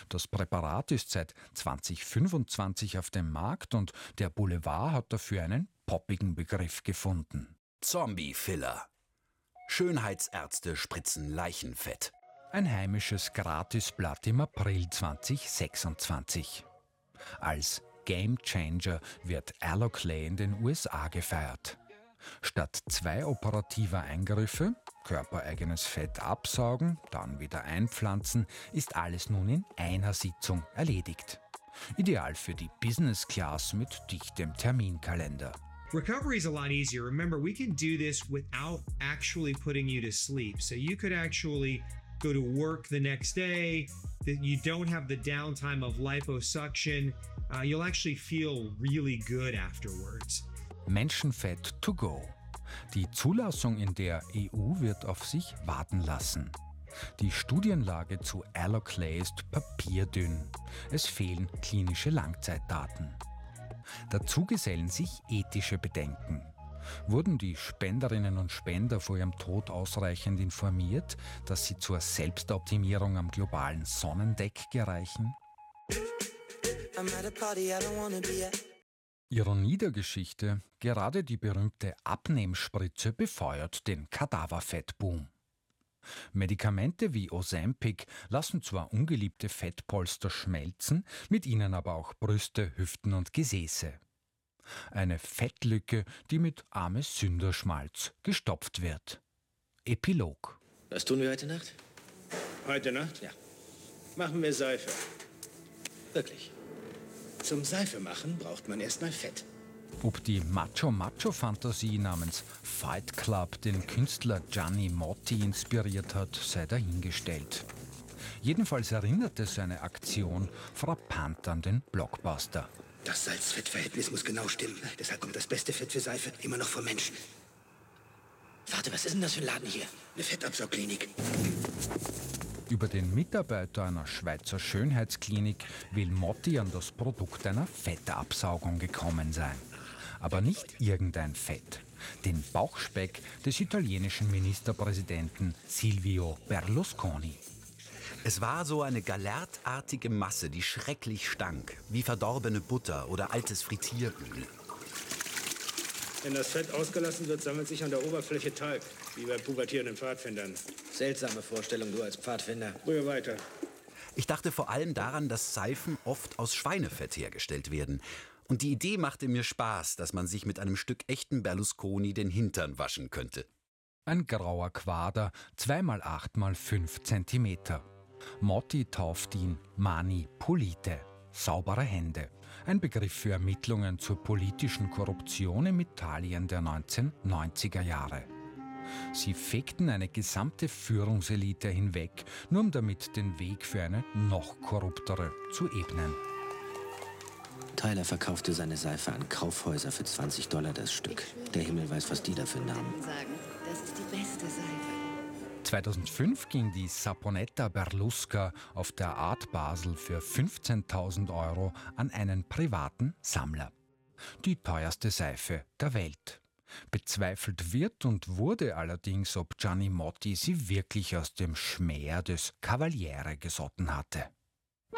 Das Präparat ist seit 2025 auf dem Markt und der Boulevard hat dafür einen poppigen Begriff gefunden. Zombie-Filler. Schönheitsärzte spritzen Leichenfett. Ein heimisches Gratisblatt im April 2026. Als Gamechanger wird Aloclay in den USA gefeiert. Statt 2 operativer Eingriffe, körpereigenes Fett absaugen, dann wieder einpflanzen, ist alles nun in einer Sitzung erledigt. Ideal für die Business Class mit dichtem Terminkalender. Recovery is a lot easier. Remember, we can do this without actually putting you to sleep. So you could actually go to work the next day. You don't have the downtime of liposuction. You'll actually feel really good afterwards. Menschenfett to go. Die Zulassung in der EU wird auf sich warten lassen. Die Studienlage zu Aloclay ist papierdünn. Es fehlen klinische Langzeitdaten. Dazu gesellen sich ethische Bedenken. Wurden die Spenderinnen und Spender vor ihrem Tod ausreichend informiert, dass sie zur Selbstoptimierung am globalen Sonnendeck gereichen? Ironie der Geschichte: Gerade die berühmte Abnehmspritze befeuert den Kadaverfettboom. Medikamente wie Ozempic lassen zwar ungeliebte Fettpolster schmelzen, mit ihnen aber auch Brüste, Hüften und Gesäße. Eine Fettlücke, die mit Arme-Sünderschmalz gestopft wird. Epilog. Was tun wir heute Nacht? Heute Nacht? Ja. Machen wir Seife. Wirklich. Zum Seife machen braucht man erstmal Fett. Ob die Macho-Fantasie namens Fight Club den Künstler Gianni Motti inspiriert hat, sei dahingestellt. Jedenfalls erinnerte seine Aktion frappant an den Blockbuster. Das Salz-Fett-Verhältnis muss genau stimmen. Deshalb kommt das beste Fett für Seife immer noch vom Menschen. Warte, was ist denn das für ein Laden hier? Eine Fettabsaugklinik. Über den Mitarbeiter einer Schweizer Schönheitsklinik will Motti an das Produkt einer Fettabsaugung gekommen sein. Aber nicht irgendein Fett. Den Bauchspeck des italienischen Ministerpräsidenten Silvio Berlusconi. Es war so eine galertartige Masse, die schrecklich stank, wie verdorbene Butter oder altes Frittieröl. Wenn das Fett ausgelassen wird, sammelt sich an der Oberfläche Talg, wie bei pubertierenden Pfadfindern. Seltsame Vorstellung, du als Pfadfinder. Rühr weiter. Ich dachte vor allem daran, dass Seifen oft aus Schweinefett hergestellt werden. Und die Idee machte mir Spaß, dass man sich mit einem Stück echten Berlusconi den Hintern waschen könnte. Ein grauer Quader, 2x8x5 Zentimeter. Motti tauft ihn Mani Pulite, saubere Hände. Ein Begriff für Ermittlungen zur politischen Korruption im Italien der 1990er Jahre. Sie fegten eine gesamte Führungselite hinweg, nur um damit den Weg für eine noch korruptere zu ebnen. Tyler verkaufte seine Seife an Kaufhäuser für $20 das Stück. Der Himmel weiß, was die dafür nahmen. Das ist die beste Seife. 2005 ging die Saponetta Berlusca auf der Art Basel für 15.000 € an einen privaten Sammler. Die teuerste Seife der Welt. Bezweifelt wird und wurde allerdings, ob Gianni Motti sie wirklich aus dem Schmäher des Cavaliere gesotten hatte.